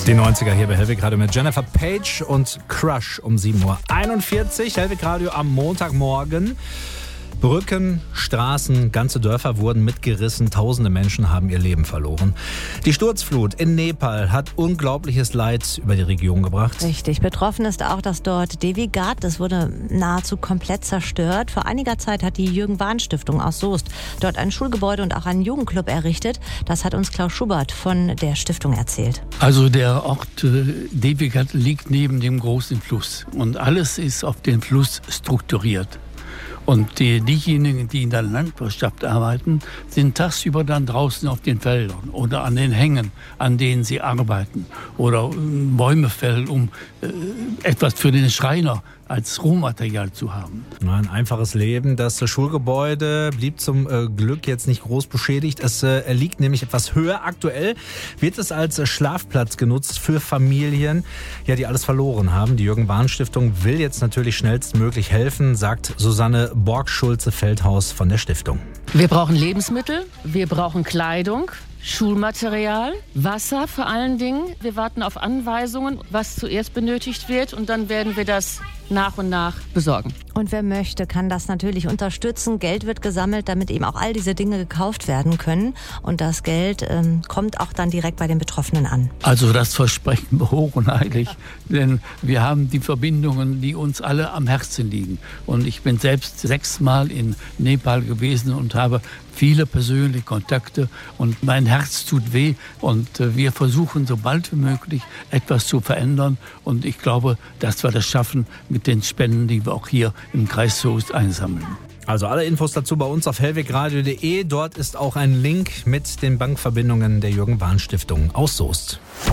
Die 90er hier bei Hellwig Radio mit Jennifer Page und Crush um 7:41 Uhr. Hellwig Radio am Montagmorgen. Brücken, Straßen, ganze Dörfer wurden mitgerissen. Tausende Menschen haben ihr Leben verloren. Die Sturzflut in Nepal hat unglaubliches Leid über die Region gebracht. Richtig. Betroffen ist auch das dort Devi Ghat. Das wurde nahezu komplett zerstört. Vor einiger Zeit hat die Jürgen-Wahn-Stiftung aus Soest dort ein Schulgebäude und auch einen Jugendclub errichtet. Das hat uns Klaus Schubert von der Stiftung erzählt. Also der Ort Devi Ghat liegt neben dem großen Fluss. Und alles ist auf den Fluss strukturiert. Und diejenigen, die in der Landwirtschaft arbeiten, sind tagsüber dann draußen auf den Feldern oder an den Hängen, an denen sie arbeiten. Oder Bäume fällen, um etwas für den Schreiner als Rohmaterial zu haben. Ein einfaches Leben. Das Schulgebäude blieb zum Glück jetzt nicht groß beschädigt. Es liegt nämlich etwas höher. Aktuell wird es als Schlafplatz genutzt für Familien, ja, die alles verloren haben. Die Jürgen-Wahn-Stiftung will jetzt natürlich schnellstmöglich helfen, sagt Susanne Borg-Schulze-Feldhaus von der Stiftung. Wir brauchen Lebensmittel, wir brauchen Kleidung, Schulmaterial, Wasser vor allen Dingen. Wir warten auf Anweisungen, was zuerst benötigt wird, und dann werden wir das nach und nach besorgen. Und wer möchte, kann das natürlich unterstützen. Geld wird gesammelt, damit eben auch all diese Dinge gekauft werden können. Und das Geld kommt auch dann direkt bei den Betroffenen an. Also das versprechen wir hoch und heilig, denn wir haben die Verbindungen, die uns alle am Herzen liegen. Und ich bin selbst 6-mal in Nepal gewesen und habe viele persönliche Kontakte und mein Herz tut weh und wir versuchen so bald wie möglich etwas zu verändern und ich glaube, dass wir das schaffen mit den Spenden, die wir auch hier im Kreis Soest einsammeln. Also alle Infos dazu bei uns auf hellwegradio.de. Dort ist auch ein Link mit den Bankverbindungen der Jürgen-Wahn-Stiftung aus Soest.